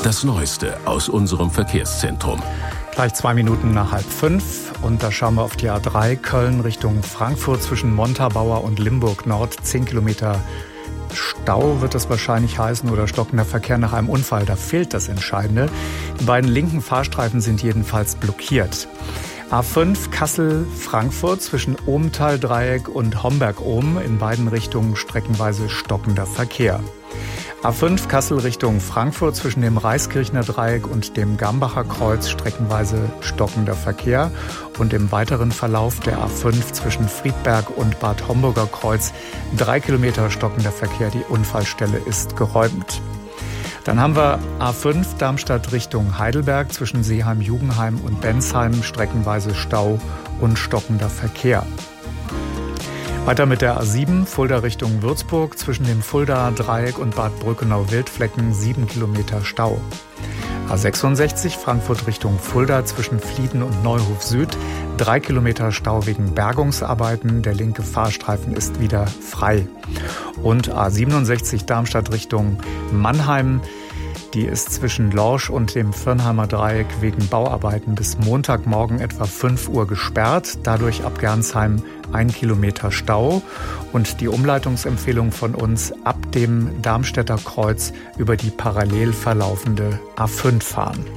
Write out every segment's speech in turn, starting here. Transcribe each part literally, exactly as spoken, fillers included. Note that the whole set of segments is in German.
Das Neueste aus unserem Verkehrszentrum. Gleich zwei Minuten nach halb fünf und da schauen wir auf die A drei Köln Richtung Frankfurt zwischen Montabaur und Limburg Nord. Zehn Kilometer Stau wird das wahrscheinlich heißen oder stockender Verkehr nach einem Unfall. Da fehlt das Entscheidende. Die beiden linken Fahrstreifen sind jedenfalls blockiert. A fünf Kassel-Frankfurt zwischen Ohmtal-Dreieck und Homberg-Ohm. In beiden Richtungen streckenweise stockender Verkehr. A fünf Kassel Richtung Frankfurt zwischen dem Reiskirchner Dreieck und dem Gambacher Kreuz streckenweise stockender Verkehr und im weiteren Verlauf der A fünf zwischen Friedberg und Bad Homburger Kreuz drei Kilometer stockender Verkehr. Die Unfallstelle ist geräumt. Dann haben wir A fünf Darmstadt Richtung Heidelberg zwischen Seeheim-Jugenheim und Bensheim streckenweise Stau und stockender Verkehr. Weiter mit der A sieben, Fulda Richtung Würzburg, zwischen dem Fuldaer Dreieck und Bad Brückenau-Wildflecken sieben Kilometer Stau. A sechsundsechzig, Frankfurt Richtung Fulda, zwischen Flieden und Neuhof Süd, drei Kilometer Stau wegen Bergungsarbeiten. Der linke Fahrstreifen ist wieder frei. Und A siebenundsechzig, Darmstadt Richtung Mannheim, die ist zwischen Lorsch und dem Firnheimer Dreieck wegen Bauarbeiten bis Montagmorgen etwa fünf Uhr gesperrt. Dadurch ab Gernsheim ein Kilometer Stau. Und die Umleitungsempfehlung von uns, ab dem Darmstädter Kreuz über die parallel verlaufende A fünf fahren.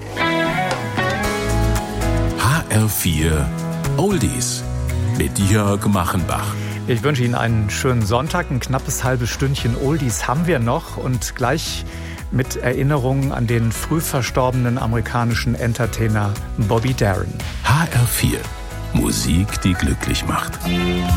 H R vier Oldies mit Jörg Machenbach. Ich wünsche Ihnen einen schönen Sonntag. Ein knappes halbes Stündchen Oldies haben wir noch und gleich mit Erinnerungen an den früh verstorbenen amerikanischen Entertainer Bobby Darin. H R vier. Musik, die glücklich macht.